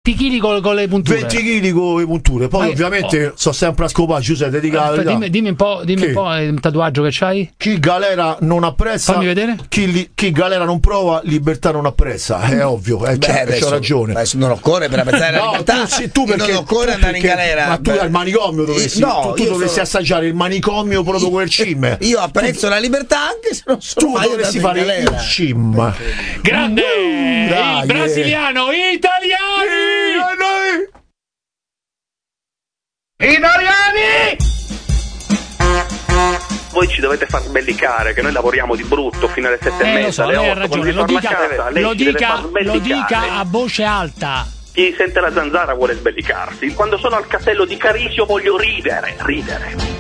20 kg con le punture. 20 kg con le punture. Poi ovviamente so sempre a scopare, Giuseppe, dimmi un po' il tatuaggio che c'hai. Chi galera non apprezza. Fammi vedere. Chi galera non prova, libertà non apprezza. È ovvio, c'ha ragione. Adesso non occorre per apprezzare la libertà. Tu perché non occorre andare in galera. Ma tu al manicomio dovresti. Tu dovresti assaggiare il manicomio proprio quel cim. Io apprezzo la libertà anche se non sono mai andato in galera. Il cim. Grande il brasiliano italiani. Voi ci dovete far sbellicare che noi lavoriamo di brutto fino alle 7:30. Lo so, lei ha ragione, lo dica a voce alta. Chi sente la zanzara vuole sbellicarsi. Quando sono al castello di Carisio voglio ridere.